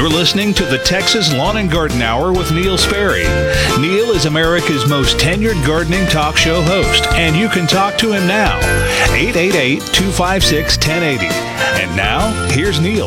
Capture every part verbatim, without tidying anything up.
You're listening to the Texas Lawn and Garden Hour with Neil Sperry. Neil is America's most tenured gardening talk show host, and you can talk to him now. eight eight eight, two five six, one zero eight zero. And now, here's Neil.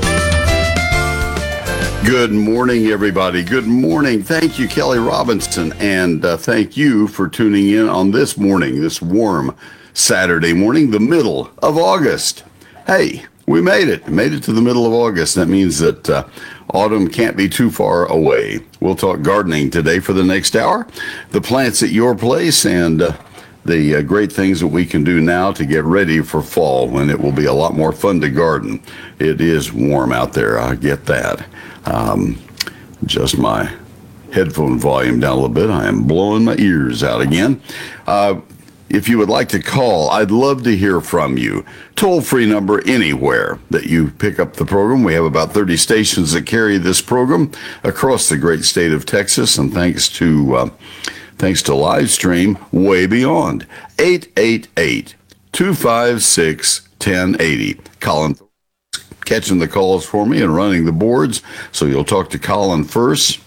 Good morning, everybody. Good morning. Thank you, Kelly Robinson, and uh, thank you for tuning in on this morning, this warm Saturday morning, the middle of August. Hey, we made it. Made it to the middle of August. That means that uh, autumn can't be too far away. We'll talk gardening today for the next hour, the plants at your place, and uh, the uh, great things that we can do now to get ready for fall, when it will be a lot more fun to garden. It is warm out there. I get that. Um, just my headphone volume down a little bit. I am blowing my ears out again. Uh, if you would like to call, I'd love to hear from you. Toll-free number anywhere that you pick up the program. We have about thirty stations that carry this program across the great state of Texas, and thanks to uh, thanks to live stream way beyond. eight eight eight, two five six, one zero eight zero. Colin catching the calls for me and running the boards. So you'll talk to Colin first.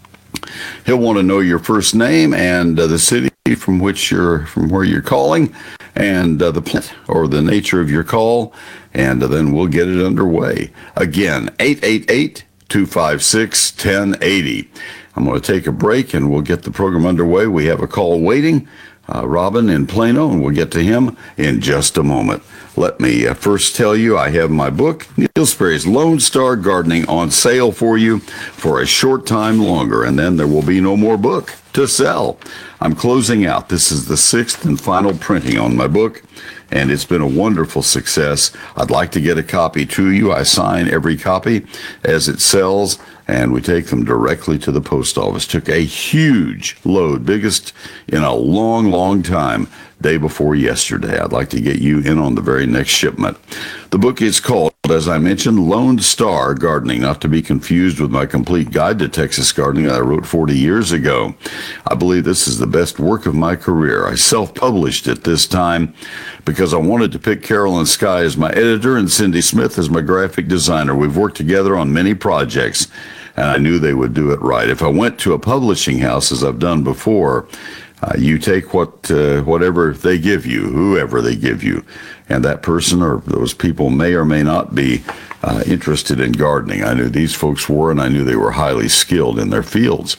He'll want to know your first name and uh, the city from which you're, from where you're calling, and uh, the plant or the nature of your call, and uh, then we'll get it underway. Again, eight eight eight, two five six, one zero eight zero. I'm going to take a break and we'll get the program underway. We have a call waiting. Uh, Robin in Plano, and we'll get to him in just a moment. Let me uh, first tell you, I have my book, Neil Sperry's Lone Star Gardening, on sale for you for a short time longer, and then there will be no more book to sell. I'm closing out. This is the sixth and final printing on my book, and it's been a wonderful success. I'd like to get a copy to you. I sign every copy as it sells, and we take them directly to the post office. Took a huge load, biggest in a long, long time, day before yesterday. I'd like to get you in on the very next shipment. The book is called, as I mentioned, Lone Star Gardening, not to be confused with my complete guide to Texas gardening that I wrote forty years ago. I believe this is the best work of my career. I self-published it this time because I wanted to pick Carolyn Sky as my editor and Cindy Smith as my graphic designer. We've worked together on many projects, and I knew they would do it right. If I went to a publishing house, as I've done before, Uh, you take what uh, whatever they give you, whoever they give you, and that person or those people may or may not be uh, interested in gardening. I knew these folks were, and I knew they were highly skilled in their fields.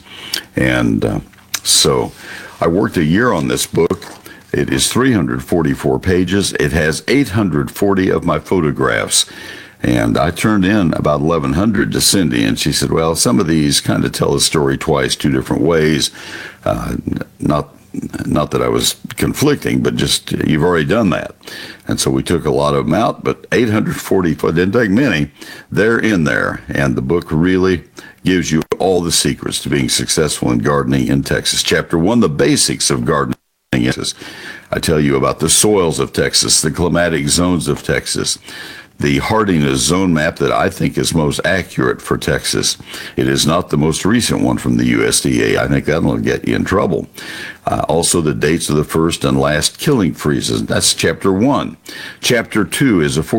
And uh, so I worked a year on this book. It is three hundred forty-four pages. It has eight hundred forty of my photographs. And I turned in about eleven hundred to Cindy, and she said, well, some of these kind of tell the story twice, two different ways. Uh, not not that I was conflicting, but just uh, you've already done that. And so we took a lot of them out, but eight hundred forty, it didn't take many. They're in there, and the book really gives you all the secrets to being successful in gardening in Texas. Chapter one, the basics of gardening in Texas. I tell you about the soils of Texas, the climatic zones of Texas, the hardiness zone map that I think is most accurate for Texas. It is not the most recent one from the U S D A. I think that'll get you in trouble. Uh, also, the dates of the first and last killing freezes. That's chapter one. Chapter two is a